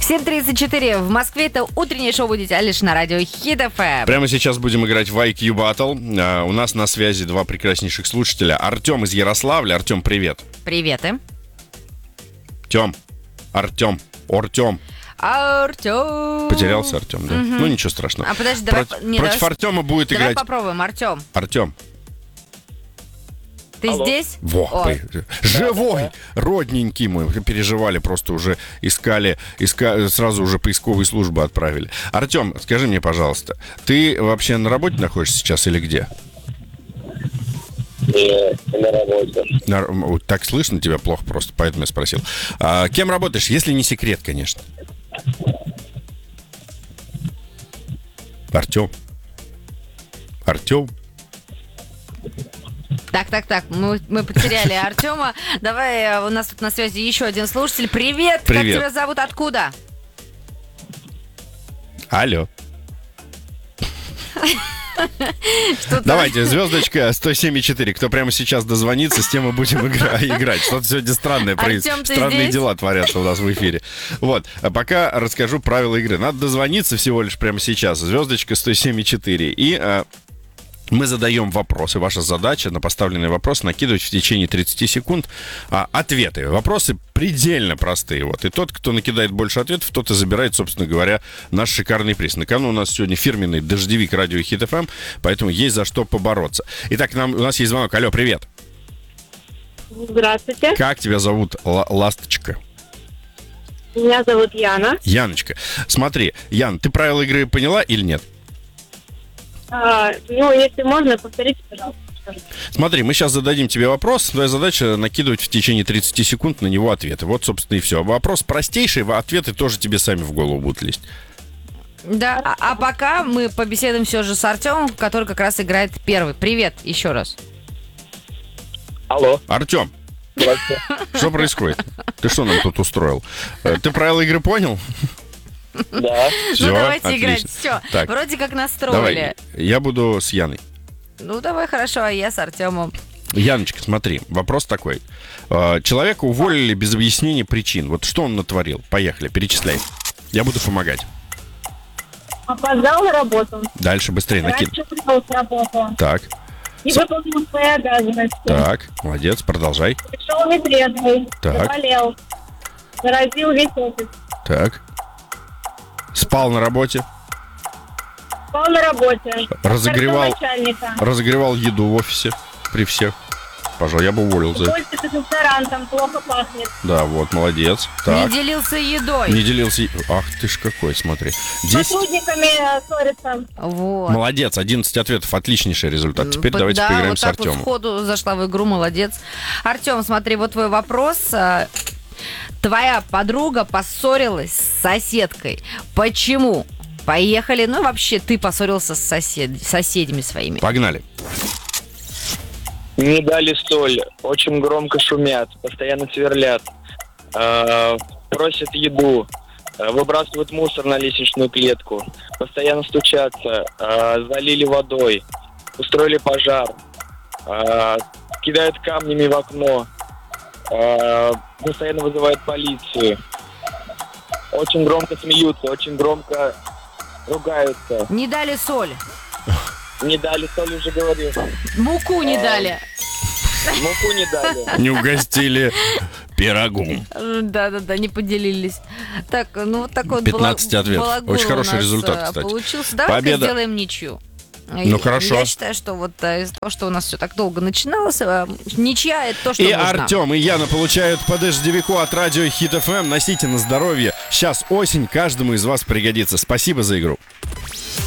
7:34 в Москве. Это утреннее шоу «Будете лишь» на радио Хит ФМ. Прямо сейчас будем играть в IQ Battle. У нас на связи два прекраснейших слушателя. Артем из Ярославля. Артем, привет. Приветы. Артем. Потерялся Артем, да? Ну, ничего страшного. А подожди, давай... Против Артема будет давай играть... попробуем, Артем. Ты Алло. здесь? Живой! Родненький мой. Переживали, просто уже искали, сразу уже поисковые службы отправили. Артем, скажи мне, пожалуйста, ты вообще на работе находишься сейчас или где? На работе. Так слышно тебя плохо просто, поэтому я спросил. Кем работаешь, если не секрет, конечно? Артем. Так, мы потеряли Артема. Давай, у нас тут на связи еще один слушатель. Привет. Как Привет. тебя зовут? Откуда? Алло. Что-то... Давайте, звездочка 107,4. Кто прямо сейчас дозвонится, с тем мы будем играть. Что-то сегодня странное происходит. Артем, ты Странные здесь? дела творятся у нас в эфире. Вот. А пока расскажу правила игры. Надо дозвониться всего лишь прямо сейчас. Звездочка 107,4. И мы задаем вопросы. Ваша задача на поставленный вопрос накидывать в течение 30 секунд ответы. Вопросы предельно простые. Вот. И тот, кто накидает больше ответов, тот и забирает, собственно говоря, наш шикарный приз. На кону у нас сегодня фирменный дождевик радио Хит ФМ, поэтому есть за что побороться. Итак, у нас есть звонок. Алло, привет. Здравствуйте. Как тебя зовут, ласточка? Меня зовут Яна. Яночка. Смотри, Ян, ты правила игры поняла или нет? Если можно, повторите, пожалуйста. Смотри, мы сейчас зададим тебе вопрос. Твоя задача накидывать в течение 30 секунд на него ответы. Вот, собственно, и все. Вопрос простейший, ответы тоже тебе сами в голову будут лезть. Да, а пока мы побеседуем все же с Артемом, который как раз играет первый. Привет еще раз. Алло. Артем, Здравствуйте. что происходит? Ты что нам тут устроил? Ты правила игры понял? Да. Всё, давайте отлично. играть. Все, Так. вроде как настроили. Давай, я буду с Яной. Ну, давай, хорошо, а я с Артемом. Яночка, смотри, вопрос такой. Человека уволили без объяснения причин. Вот что он натворил? Поехали, перечисляй. Я буду помогать. Опоздал на работу. Дальше, быстрее, накид. Раньше ушел с работы. Так, Не выполнил свои обязанности. так, молодец, продолжай. Пришел нетрезвый. Так. Заболел. Заразил весь офис. Так. Спал на работе, Спал на работе. Разогревал. Оскорбил начальника. разогревал еду в офисе при всех. Пожалуй, я бы уволил за это. Пользуется ресторан, там плохо пахнет. Да, вот, молодец. Так, Не делился едой. не делился. Ах ты ж какой, смотри. С 10. сотрудниками ссорится. Вот. Молодец, 11 ответов, отличнейший результат. Теперь давайте да, поиграем вот с так вот Артемом. сходу зашла в игру, молодец. Артем, смотри, вот твой вопрос. Твоя подруга поссорилась с соседкой. Почему? Поехали. Ну, вообще, ты поссорился с соседями своими. Погнали. Не дали соль. Очень громко шумят. Постоянно сверлят. Просят еду. Выбрасывают мусор на лестничную клетку. Постоянно стучатся. Залили водой. Устроили пожар. Кидают камнями в окно. Постоянно вызывают полицию. Очень громко смеются. Очень громко ругаются. Не дали соль. Не дали соль, уже говорил. Муку не дали. Муку не дали. Не угостили пирогом. Да, не поделились. Так, ну вот такой вот 15 ответов. балагур Очень у хороший нас, результат, кстати. Получился. Давайте Победа. сделаем ничью. Ну, хорошо. Я считаю, что вот из-за того, что у нас все так долго начиналось, ничья — это то, что И нужно. Артем, и Яна получают по дождевику от радио Хит ФМ. Носите на здоровье. Сейчас осень, каждому из вас пригодится. Спасибо за игру.